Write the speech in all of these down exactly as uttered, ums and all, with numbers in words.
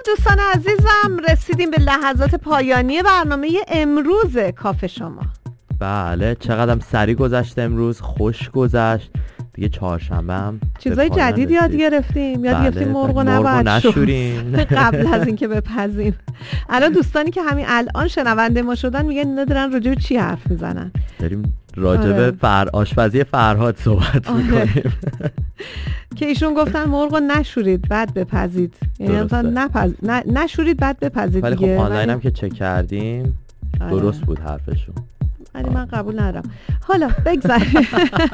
دوستان عزیزم، رسیدیم به لحظات پایانی برنامه امروز کافه شما. بله، چقدرم سریع گذشت امروز، خوش گذشت دیگه. چهارشنبه هم چیزای جدید یاد گرفتیم. یاد بله، گرفتیم مرغ و نباید نشوریم قبل از اینکه بپزیم. الان دوستانی که همین الان شنونده ما شدن میگن اینا دارن راجع به چی حرف میزنن. داریم راجع به فر آشپزی فرهاد صحبت میکنیم که ایشون گفتن مرغ رو نشورید بعد بپزید، یعنی اصلا نپز... ن... نشورید بعد بپزید. ولی دیگه خب آنلاین هم که چک کردیم آره. درست بود حرفشون، ولی من قبول ندارم. حالا بگذاریم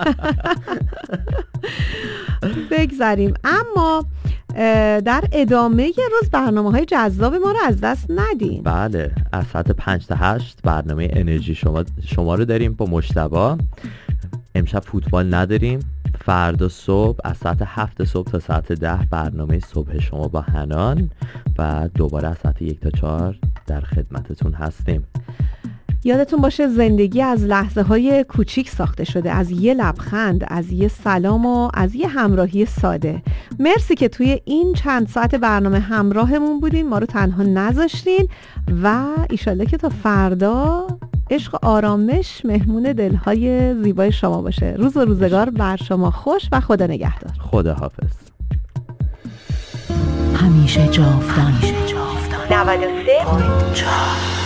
بگذاریم اما در ادامه یه روز برنامه‌های جذاب ما رو از دست ندیم. بله، از ساعت پنج تا هشت برنامه انرژی شما شما رو داریم با مجتبی. امشب فوتبال نداریم. فردا صبح از ساعت هفت صبح تا ساعت ده برنامه صبح شما با حنان و دوباره از ساعت یک تا چهار در خدمتتون هستیم. یادتون باشه زندگی از لحظه های کوچیک ساخته شده، از یه لبخند، از یه سلام و از یه همراهی ساده. مرسی که توی این چند ساعت برنامه همراهمون بودین، ما رو تنها نذاشتین و ایشالله که تا فردا عشق و آرامش مهمون دلهای زیبای شما باشه. روز و روزگار بر شما خوش و خدا نگهدار. خدا حافظ. همیشه جاودان. نود و سه و چهار